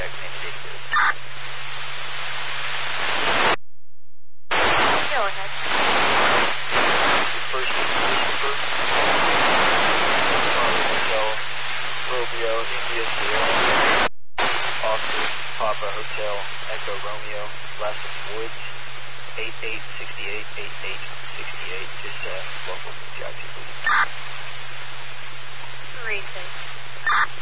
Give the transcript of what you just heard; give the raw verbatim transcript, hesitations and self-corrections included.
exact name and date of birth. Go ahead. Your first is Christopher. Charlie Hotel. Romeo, India, Sierra. Oscar, Papa, Hotel, Echo, Romeo. Last of Woods. eight eight six eight, eight eight six eight. Just uh, local geography, please. Three, six.